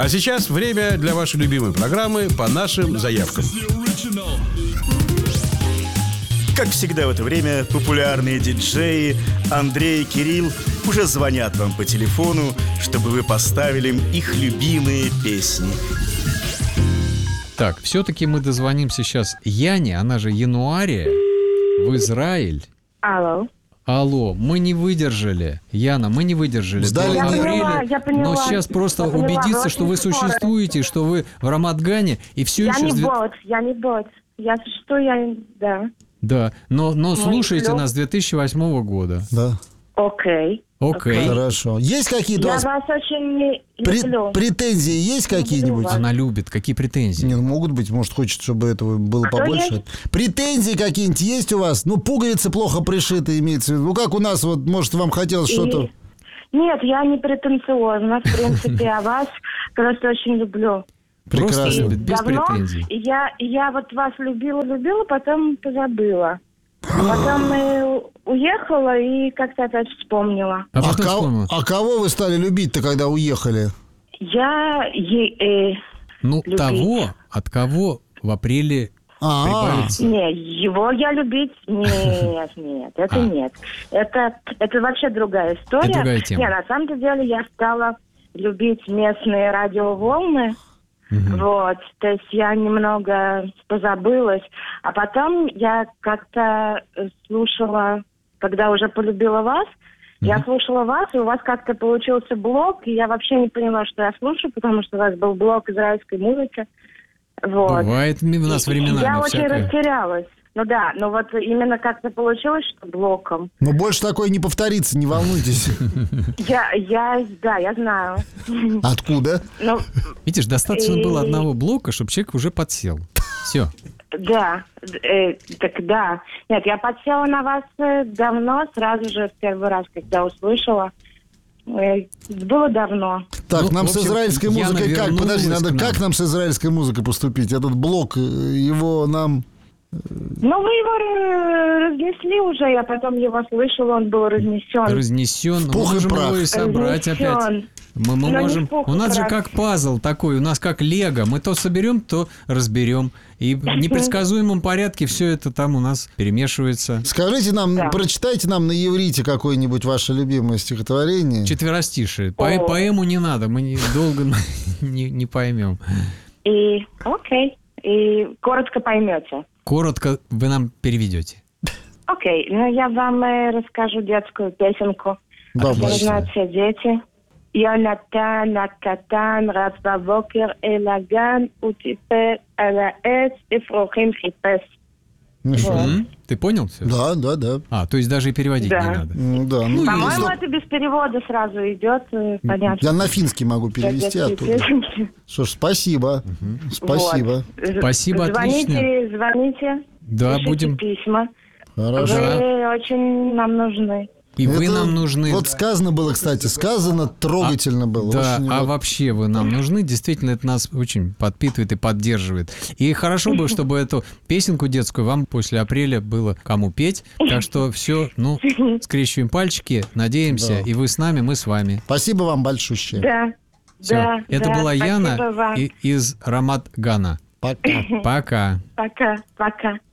А сейчас время для вашей любимой программы «По нашим заявкам». Как всегда в это время популярные диджеи Андрей и Кирилл уже звонят вам по телефону, чтобы вы поставили им их любимые песни. Так, все-таки мы дозвонимся сейчас Яне, она же Януария, в Израиль. Алло, мы не выдержали. Яна, мы не выдержали. Я поняла. Но сейчас просто убедиться, что вы существуете, что вы в Рамат-Гане, и все еще... Я не бот. Я существую, да. Да, но слушаете нас с 2008 года. Да. Окей. Хорошо. Есть какие-то у вас... Я вас очень люблю. Претензии есть какие-нибудь? Она любит. Какие претензии? Не, могут быть, может, хочет, чтобы этого было побольше. Претензии какие-нибудь есть у вас? Ну, пуговицы плохо пришиты, имеется в виду. Ну, как у нас, вот, может, вам хотелось что-то... Нет, я не претенциозна, в принципе, а вас просто очень люблю. Прекрасно, без давно претензий. Я вот вас любила, потом позабыла. Потом уехала и как-то опять вспомнила. А кого вы стали любить-то, когда уехали? Любить. Того, от кого в апреле прибавится. Не, его я любить... Нет, это нет. Это вообще другая история. Это другая тема. Не, на самом деле я стала любить местные радиоволны. Вот, то есть я немного позабылась, а потом я как-то слушала, когда уже полюбила вас, я слушала вас, и у вас как-то получился блог, и я вообще не поняла, что я слушаю, потому что у вас был блог израильской музыки. Вот. Бывает у нас временами я всякое. очень растерялась. Ну да, но вот именно как-то получилось, что блоком. Но больше такое не повторится, не волнуйтесь. Я знаю. Откуда? Видишь, достаточно было одного блока, чтобы человек уже подсел. Все. Да, так да. Нет, я подсела на вас давно, сразу же в первый раз, когда услышала. Было давно. Так, нам с израильской музыкой как? Подожди, как нам с израильской музыкой поступить? Этот блок, его нам... Ну, вы его разнесли уже, я потом его слышала, он был разнесен. Разнесен, мы можем его и собрать опять. Мы можем. У нас же как пазл такой, у нас как лего. Мы то соберем, то разберем. И в непредсказуемом порядке все это там у нас перемешивается. Скажите нам, прочитайте нам на иврите какое-нибудь ваше любимое стихотворение. Четверостишие. Поэму не надо, мы долго не поймем. Окей. И коротко поймете. Коротко вы нам переведете. Окей, я вам расскажу детскую песенку. Знают все дети. יונתן הקטן רץ בבוקר אל הגן וטיפל על העץ אפרוחים חיפש. Ты понял все? Да. То есть даже и переводить не надо. Да. По-моему, это без перевода сразу идет. Понятно. Я на финский могу перевести оттуда. Что ж, спасибо. Спасибо. Спасибо, отлично. Звоните. Да, будем. Письма. Хорошо. Вы очень нам нужны. И вы нам нужны. Вот сказано было, кстати, трогательно было. Да, вообще вы нам нужны. Действительно, это нас очень подпитывает и поддерживает. И хорошо бы, чтобы эту песенку детскую вам после апреля было кому петь. Так что все, скрещиваем пальчики, надеемся. И вы с нами, мы с вами. Спасибо вам большущее. Да. Все. Это была Яна из Рамат-Гана. Пока. Пока.